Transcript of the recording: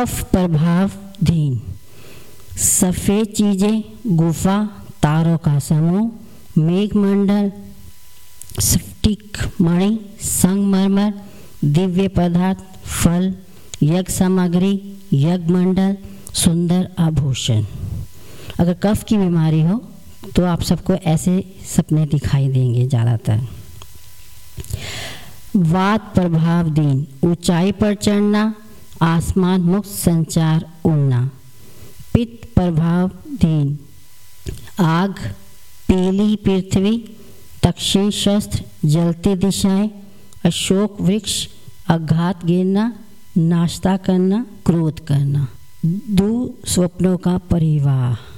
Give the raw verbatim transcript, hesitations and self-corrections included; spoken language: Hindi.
कफ प्रभावधीन, सफ़ेद चीज़ें, गुफा, तारों का समूह, मेघमंडल, स्फटिक मणि, संगमरमर, दिव्य पदार्थ, फल, यज्ञ सामग्री, यज्ञ मंडल, सुंदर आभूषण। अगर कफ की बीमारी हो तो आप सबको ऐसे सपने दिखाई देंगे ज़्यादातर। वात प्रभावधीन, ऊंचाई पर चढ़ना, आसमान मुक्त संचार उड़ना। पित्त प्रभावधीन, आग, पीली पृथ्वी, दक्षिण शस्त्र, जलती दिशाएं, अशोक वृक्ष, आघात गिरना, नाश्ता करना, क्रोध करना। दुस्वप्नों का परिवाह।